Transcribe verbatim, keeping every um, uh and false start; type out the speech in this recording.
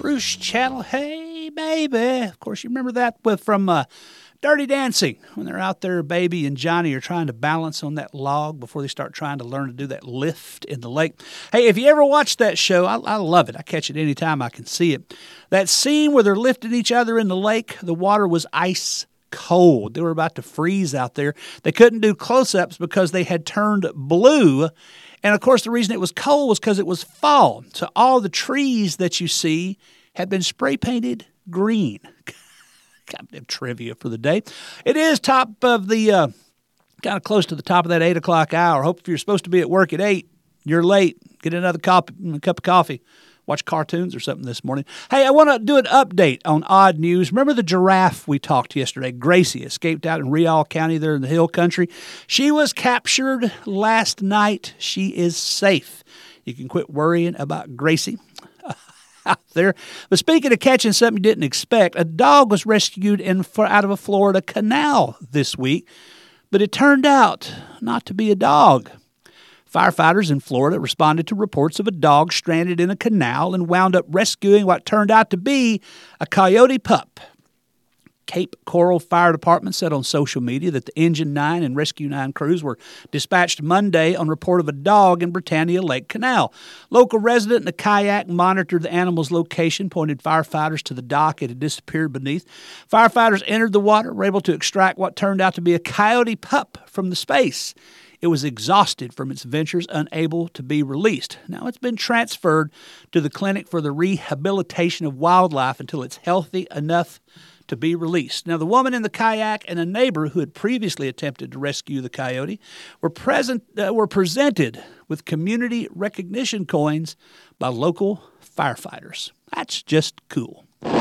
Bruce Chattel, hey, baby. Of course, you remember that with from uh, Dirty Dancing, when they're out there, Baby and Johnny are trying to balance on that log before they start trying to learn to do that lift in the lake. Hey, if you ever watch that show, I, I love it. I catch it anytime I can see it. That scene where they're lifting each other in the lake, the water was ice cold. They were about to freeze out there. They couldn't do close-ups because they had turned blue. And, of course, the reason it was cold was because it was fall. So all the trees that you see had been spray-painted green. Goddamn trivia for the day. It is top of the, uh, kind of close to the top of that eight o'clock hour. Hope if you're supposed to be at work at eight, you're late. Get another cup, a cup of coffee. Watch cartoons or something this morning. Hey, I want to do an update on odd news. Remember the giraffe we talked yesterday? Gracie escaped out in Riall County there in the hill country. She was captured last night. She is safe. You can quit worrying about Gracie out there. But speaking of catching something you didn't expect, a dog was rescued in out of a Florida canal this week, but it turned out not to be a dog. Firefighters in Florida responded to reports of a dog stranded in a canal and wound up rescuing what turned out to be a coyote pup. Cape Coral Fire Department said on social media that the Engine nine and Rescue nine crews were dispatched Monday on report of a dog in Britannia Lake Canal. Local resident in a kayak monitored the animal's location, pointed firefighters to the dock it had disappeared beneath. Firefighters entered the water, were able to extract what turned out to be a coyote pup from the space. It was exhausted from its ventures, unable to be released. Now it's been transferred to the Clinic for the Rehabilitation of Wildlife until it's healthy enough to be released. Now the woman in the kayak and a neighbor who had previously attempted to rescue the coyote were present uh, were presented with community recognition coins by local firefighters. That's just cool.